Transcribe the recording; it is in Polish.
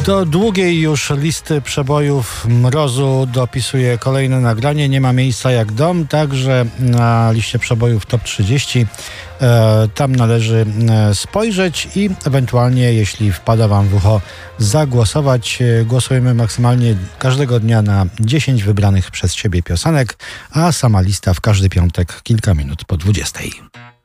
Do długiej już listy przebojów Mrozu dopisuje kolejne nagranie Nie ma miejsca jak dom, także na liście przebojów Top 30 tam należy spojrzeć i ewentualnie, jeśli wpada Wam w ucho, zagłosować. Głosujemy maksymalnie każdego dnia na 10 wybranych przez Ciebie piosenek, a sama lista w każdy piątek kilka minut po 20.